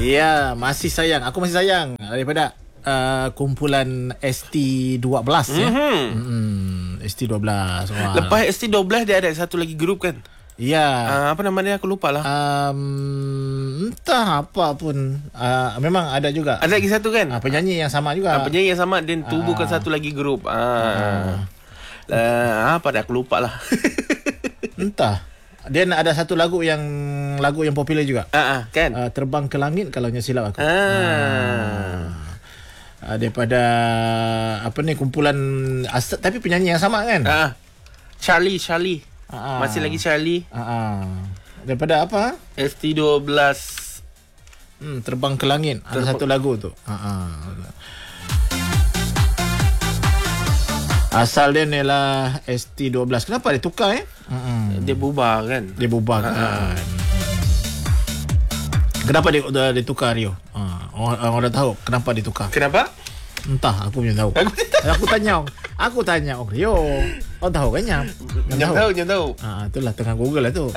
Ya, masih sayang. Aku masih sayang daripada kumpulan ST12 ya. ST12. Wah. Lepas ST12 dia ada satu lagi grup kan? Ya. Apa nama dia, aku lupa lah. Entah apa pun. Memang ada juga. Ada lagi satu kan? Penyanyi yang sama juga. Penyanyi yang sama dan tubuhkan satu lagi grup. Apa dah, aku lupa lah. Entah. Dia ada satu lagu yang popular juga. Kan? Terbang ke Langit kalau tak silap aku. Daripada kumpulan tapi penyanyi yang sama kan? Charlie. Masih lagi Charlie. Daripada apa? ST12. Terbang ke Langit. Ada satu lagu tu. Asal dia ni lah ST12. Kenapa dia tukar Dia bubar kan? Kenapa dia tukar, Rio? Orang dah tahu kenapa dia tukar. Kenapa? Entah, aku punya tahu. Aku tanya Rio. Kau tahu kan Nyam? Nyam tahu. Itulah tengah Google lah tu.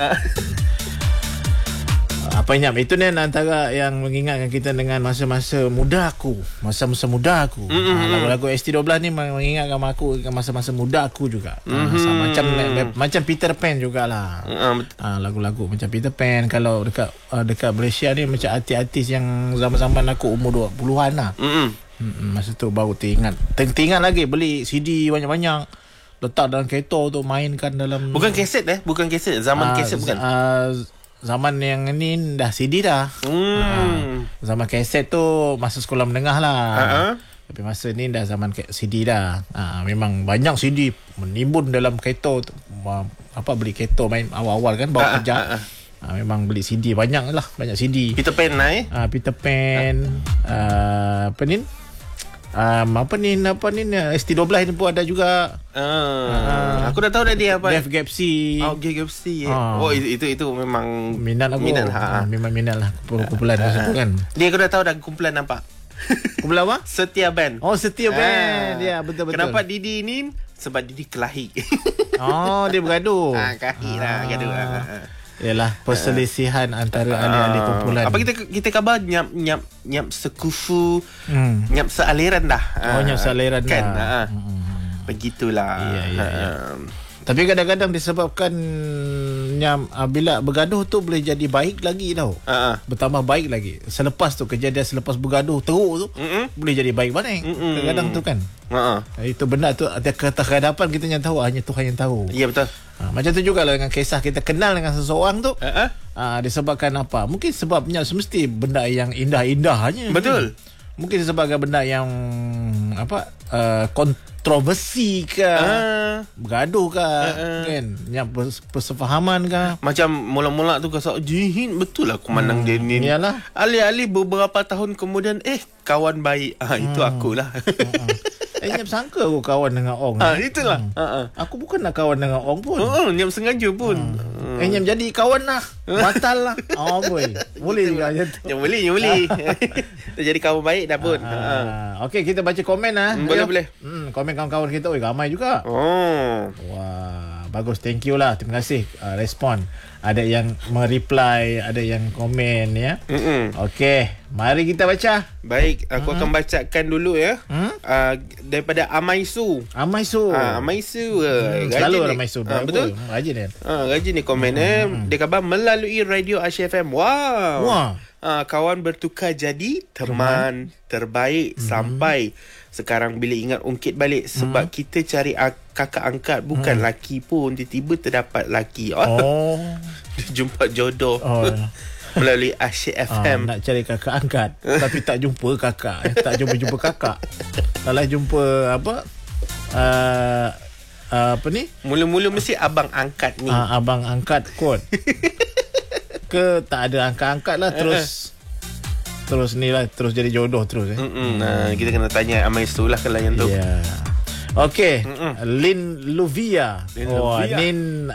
Apa Nyam? Itu ni antara yang mengingatkan kita dengan masa-masa muda aku. Masa-masa muda aku. Lagu-lagu ST12 ni mengingatkan aku masa-masa muda aku juga. Macam Peter Pan jugalah. Lagu-lagu macam Peter Pan. Kalau dekat Malaysia ni macam artis-artis yang zaman-zaman aku umur 20-an lah. Masa tu baru teringat lagi beli CD banyak-banyak, letak dalam kereta tu, mainkan dalam. Bukan kaset zaman kaset bukan. Zaman yang ni dah CD dah. Zaman kaset tu masa sekolah menengah lah. Tapi masa ni dah zaman CD dah. Memang banyak CD menimbun dalam kereta tu. Beli kereta main awal-awal kan bawa kerja. Memang beli CD banyak CD. Peter Pan lah Peter Pan. ST12 ni pun ada juga. Aku dah tahu dah dia apa. Def Gapsi. Gapsi. Itu memang minat aku. Memang minat lah kumpulan tu kan. Dia aku dah tahu dah kumpulan nampak. Kumpulan apa? Setia Band. Setia Band. Ya, betul-betul. Kenapa Didi ni? Sebab Didi kelahi. Dia bergaduh. Kelahi lah, gaduh. Yalah, perselisihan antara ahli-ahli kumpulan. Apa kita khabar nyap sekufu, nyap sealiran dah. Nyap sealiran kan, dah. Begitulah. Ya. Tapi kadang-kadang disebabkan bila bergaduh tu boleh jadi baik lagi tau. Bertambah baik lagi. Selepas bergaduh teruk tu boleh jadi baik balik. Kadang-kadang tu kan. Itu benda tu ada kehadapan kita yang tahu, hanya Tuhan yang tahu. Ya, betul. Macam tu juga lah dengan kisah kita kenal dengan seseorang tu. Disebabkan apa? Mungkin sebabnya semesti benda yang indah-indah hanya. Betul. Mungkin disebabkan benda yang kontroversi ke, bergaduh ke, kan, yang persefahaman ke. Macam mula-mula tu kasar jihin, betul lah aku mandang dia ni. Iyalah. Alih-alih beberapa tahun kemudian kawan baik. Itu akulah. Nyam sangka aku kawan dengan Ong. Itulah. Aku bukan nak kawan dengan Ong pun. Nyam sengaja pun. Nyam jadi kawan lah. Batal lah. Boleh juga macam tu. Yang boleh. Kita jadi kawan baik dah pun. Okey, kita baca komen lah. Boleh. Komen kawan-kawan kita. Ramai juga. Wah, bagus. Thank you lah. Terima kasih respon. Ada yang mereply, ada yang komen ya. Okey, mari kita baca. Baik, aku akan bacakan dulu ya. Daripada Amaisu. Amaisu. Selalu Amaisu. Betul. Rajin kan. Rajin ni komen dia khabar melalui radio Asia FM. Wow. Kawan bertukar jadi teman terbaik sampai sekarang bila ingat ungkit balik sebab kita cari kakak angkat bukan laki pun, tiba-tiba terdapat laki. Jumpa jodoh melalui Asia FM. Nak cari kakak angkat tapi tak jumpa kakak. Tak jumpa kakak. Salah jumpa apa ni? Mula-mula mesti abang angkat ni. Abang angkat kot. Ke tak ada angkat-angkat lah terus ni lah, terus jadi jodoh terus. Kita kena tanya Amaisu lah kalau yang tu. Okey, Lin Luvia. Nin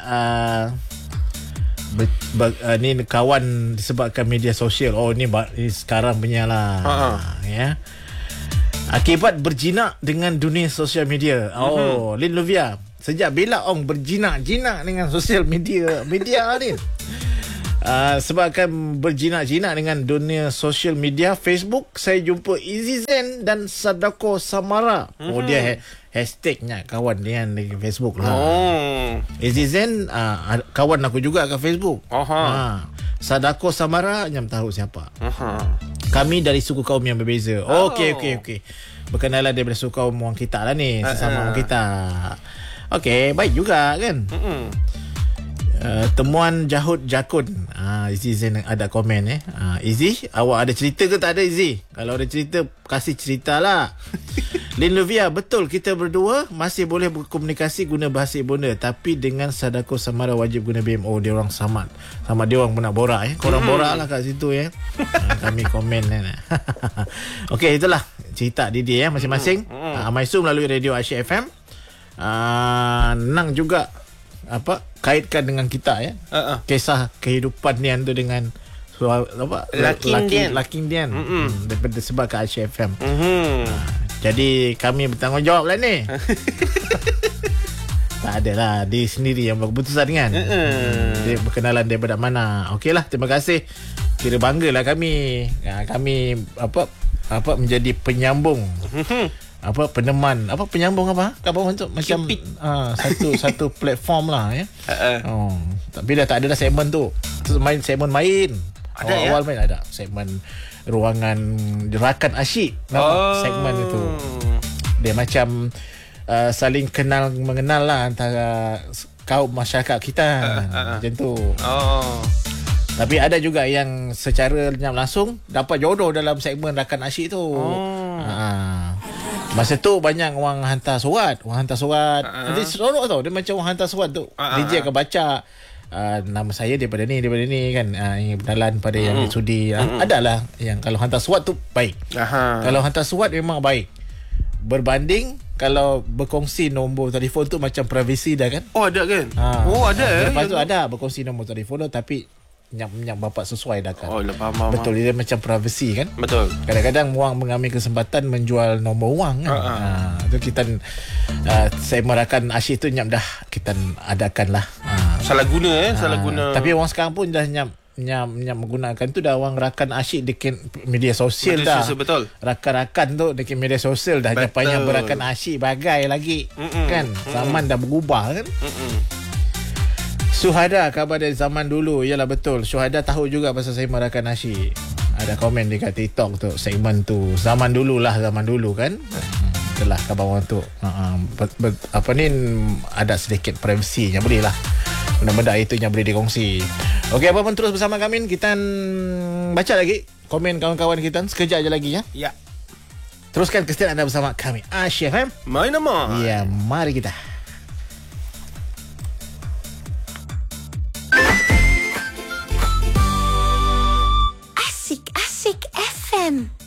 ni kawan disebabkan media sosial. Ni sekarang punya lah. Ya. Akibat berjinak dengan dunia sosial media. Lin Luvia, sejak bila Ong berjinak-jinak dengan sosial media Lin? Sebabkan berjinak-jinak dengan dunia social media Facebook, saya jumpa Izzy Zen dan Sadako Samara. Dia hashtagnya kawan dia di Facebook lah. Izzy Zen kawan aku juga kat Facebook. Sadako Samara nyam tahu siapa. Kami dari suku kaum yang berbeza. Okey. Berkenalan daripada suku kaum orang kita lah ni, sesama orang kita. Okey, baik juga kan. Temuan Jahud Jakun. Izzy Zen ada komen Izzy, awak ada cerita ke tak ada Izzy? Kalau ada cerita, kasih ceritalah. Lin Luvia, betul kita berdua masih boleh berkomunikasi guna bahasa ibunda, tapi dengan Sadako Samara wajib guna BMO. Dia orang sama dia orang pernah borak korang borak lah kat situ kami komen Okey, itulah cerita Didi masing-masing. Amaisu melalui Radio Asyik FM. Nang juga kaitkan dengan kita kisah kehidupan Dian tu dengan Laki Dian daripada sebab ke Asyik FM. Jadi kami bertanggungjawab lah ni. Tak adalah, dia sendiri yang berkeputusan kan. Dia berkenalan daripada mana. Okeylah, terima kasih. Kira banggalah kami. Kami menjadi penyambung. Peneman penyambung kat bawah tu macam satu platform lah tapi dah tak ada dah segmen tu. Segmen main awal main ada segmen ruangan rakan asyik. Segmen itu dia macam saling kenal mengenal lah antara kaum masyarakat kita macam tu. Tapi ada juga yang secara langsung dapat jodoh dalam segmen rakan asyik tu. Masa tu banyak orang hantar surat. Nanti seronok tau. Dia macam orang hantar surat tu. DJ akan baca nama saya daripada ni kan. Kenalan pada yang sudi. Adalah yang kalau hantar surat tu baik. Kalau hantar surat memang baik. Berbanding kalau berkongsi nombor telefon tu macam privacy dah kan. Ada kan? Ada. Lepas tu ada berkongsi nombor telefon tu, tapi nyam bapak sesuai dah kan. Faham. Betul, dia macam privacy kan. Betul. Kadang-kadang orang mengambil kesempatan menjual nombor wang kan. Tu kita segmen rakan asyik tu nyam dah kita adakan lah. Salah guna. Tapi orang sekarang pun dah nyam menggunakan tu dah orang rakan asyik dekat media sosial dah. Betul. Rakan-rakan tu dekat media sosial dah. Nyapanya berakan asyik bagai lagi kan. Zaman dah berubah kan. Syuhada, khabar dari zaman dulu. Yalah betul, Syuhada tahu juga pasal segmen rakan asyik. Ada komen dekat TikTok tu, segmen tu zaman dulu kan. Itulah khabar orang tu. Ada sedikit privacy yang boleh lah. Benda-benda itu yang boleh dikongsi. Okey, apa pun terus bersama kami. Kita baca lagi komen kawan-kawan kita sekejap je lagi ya. Teruskan kesetiaan anda bersama kami Asyik FM. Main nama. Ya, mari kita. Asyik FM.